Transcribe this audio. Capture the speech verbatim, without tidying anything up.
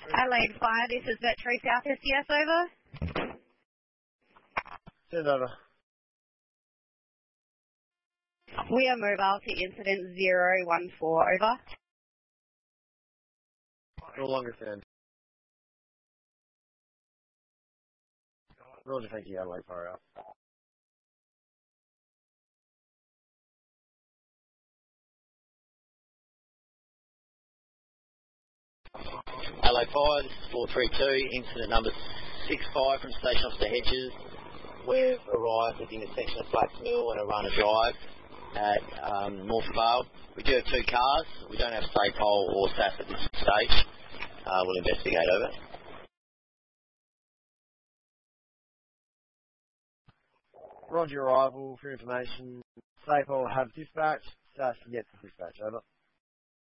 Adelaide Fire, this is Metro South S C S, over. Send over. We are mobile to incident zero one four, over. No longer send. Roger, thank you, Adelaide Fire out. Adelaide Fire, this is four three two, incident number six five from Station Officer Hedges. We've arrived at the intersection of Flats Mill and Arana Drive at um, North Vale. We do have two cars. We don't have Safepole or S A F at this stage. Uh, we'll investigate over. Roger, arrival for information. Safepole have dispatch. S A F yet to dispatch, over.